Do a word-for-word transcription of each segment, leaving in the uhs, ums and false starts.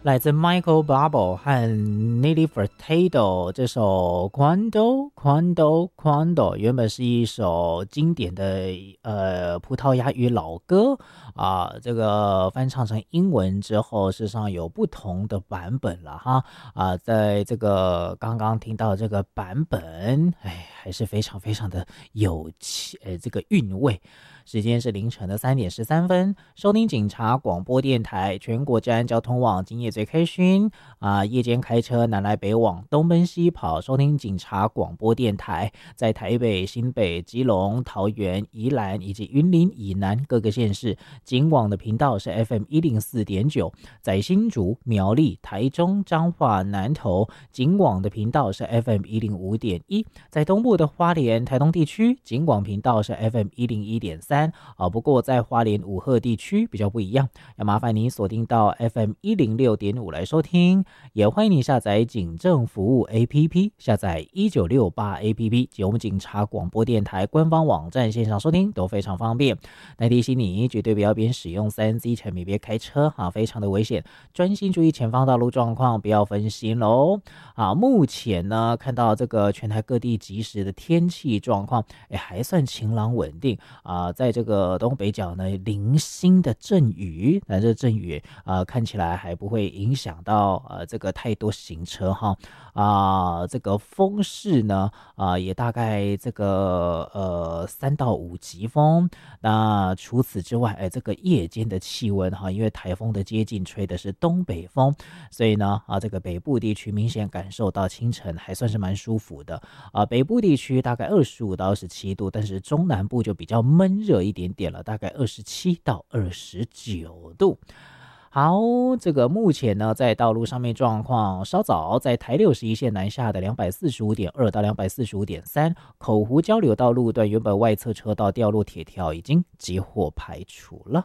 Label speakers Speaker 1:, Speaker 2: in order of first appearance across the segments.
Speaker 1: 来自 Michael Bublé 和 Nelly Furtado 这首 Quando Quando Quando 原本是一首经典的呃葡萄牙语老歌啊、呃，这个翻唱成英文之后，事实上有不同的版本了哈啊、呃，在这个刚刚听到这个版本，哎，还是非常非常的有气呃这个韵味。时间是凌晨的三点十三分，收听警察广播电台，全国治安交通网，今夜最开心啊！夜间开车南来北往，东奔西跑，收听警察广播电台，在台北、新北、基隆、桃园、宜兰以及云林以南各个县市，警广的频道是 F M 一零四点九，在新竹、苗栗、台中、彰化、南投，警广的频道是 F M 一零五点一，在东部的花莲、台东地区，警广频道是 F M 一零一点三。啊，不过在花莲五鹤地区比较不一样，要麻烦你锁定到 F M 一零六点五来收听，也欢迎你下载警政服务 A P P， 下载一九六八 A P P 及我们警察广播电台官方网站线上收听都非常方便。那提醒你，绝对不要边使用 三 C 产品边开车啊，非常的危险，专心注意前方道路状况，不要分心喽。啊，目前呢看到这个全台各地即时的天气状况，哎，还算晴朗稳定啊，在在这个东北角呢，零星的阵雨，但这阵雨啊、呃，看起来还不会影响到呃这个太多行车哈啊、呃，这个风势呢啊、呃、也大概这个呃三到五级风。那除此之外，哎，这个夜间的气温哈，因为台风的接近，吹的是东北风，所以呢啊，这个北部地区明显感受到清晨还算是蛮舒服的啊、呃，北部地区大概二十五到二十七度，但是中南部就比较闷热一点点了，大概二十七到二十九度。好，这个目前呢，在道路上面状况，稍早在台六十一线南下的两百四十五点二到两百四十五点三，口湖交流道路段原本外侧车道掉落铁条已经接获排除了。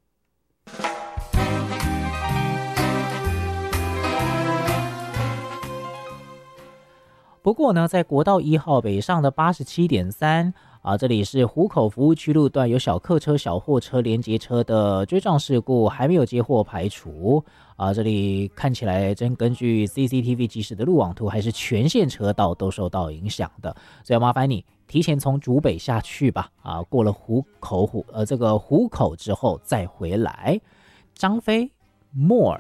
Speaker 1: 不过呢，在国道一号北上的八十七点三啊，这里是湖口服务区路段有小客车、小货车连接车的追撞事故，还没有接获排除啊。这里看起来真根据 C C T V 即时的路网图，还是全线车道都受到影响的，所以麻烦你提前从竹北下去吧啊，过了湖口湖呃这个湖口之后再回来。张飞 more